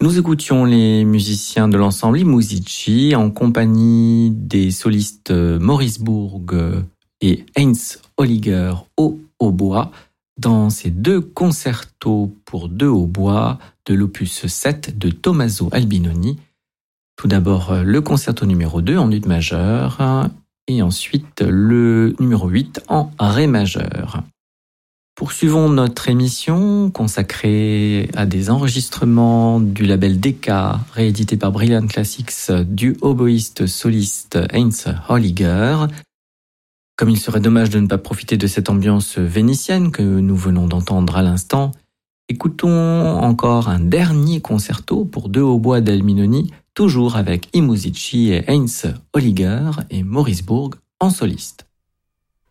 Nous écoutions les musiciens de l'ensemble I Musici en compagnie des solistes Maurice Bourg et Heinz Holliger au hautbois dans ces deux concertos pour deux hautbois de l'opus 7 de Tommaso Albinoni. Tout d'abord le concerto numéro 2 en ut majeur et ensuite le numéro 8 en ré majeur. Poursuivons notre émission consacrée à des enregistrements du label Decca, réédité par Brilliant Classics, du oboïste soliste Heinz Holliger. Comme il serait dommage de ne pas profiter de cette ambiance vénitienne que nous venons d'entendre à l'instant, écoutons encore un dernier concerto pour deux hautbois d'Albinoni, toujours avec I Musici et Heinz Holliger et Maurice Bourg en soliste.